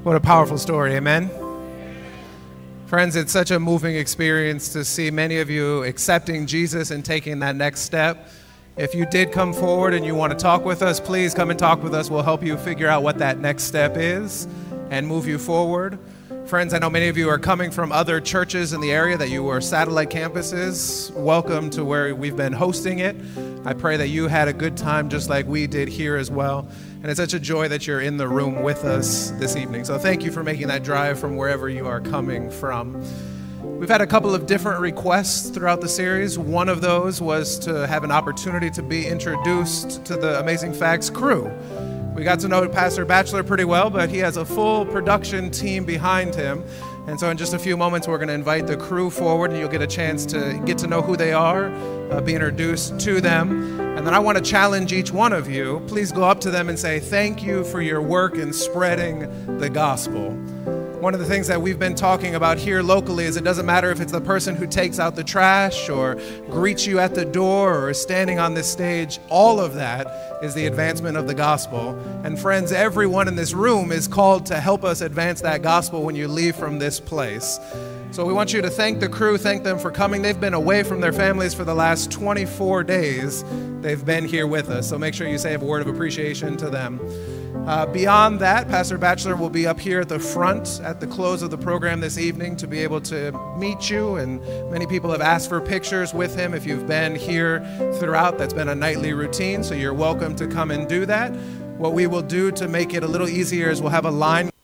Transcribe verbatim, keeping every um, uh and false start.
What a powerful story, amen? Friends, it's such a moving experience to see many of you accepting Jesus and taking that next step. If you did come forward and you want to talk with us, please come and talk with us. We'll help you figure out what that next step is and move you forward. Friends, I know many of you are coming from other churches in the area that you were satellite campuses. Welcome to where we've been hosting it. I pray that you had a good time just like we did here as well. And it's such a joy that you're in the room with us this evening. So thank you for making that drive from wherever you are coming from. We've had a couple of different requests throughout the series. One of those was to have an opportunity to be introduced to the Amazing Facts crew. We got to know Pastor Batchelor pretty well, but he has a full production team behind him. And so in just a few moments, we're going to invite the crew forward, and you'll get a chance to get to know who they are, uh, be introduced to them. And then I want to challenge each one of you. Please go up to them and say, thank you for your work in spreading the gospel. One of the things that we've been talking about here locally is it doesn't matter if it's the person who takes out the trash or greets you at the door or is standing on this stage. All of that is the advancement of the gospel. And friends, everyone in this room is called to help us advance that gospel when you leave from this place. So we want you to thank the crew, thank them for coming. They've been away from their families for the last twenty-four days. They've been here with us. So make sure you say a word of appreciation to them. Uh, beyond that, Pastor Batchelor will be up here at the front at the close of the program this evening to be able to meet you. And many people have asked for pictures with him. If you've been here throughout, that's been a nightly routine. So you're welcome to come and do that. What we will do to make it a little easier is we'll have a line